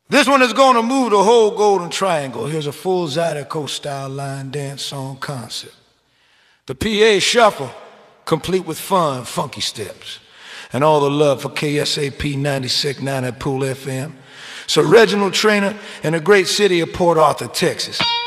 This one is gonna move the whole Golden Triangle. Here's a full Zydeco style line dance song concept. The PA shuffle, complete with fun, funky steps. And all the love for KSAP 96.9 at Pool FM. So Reginald Trainer in the great city of Port Arthur, Texas.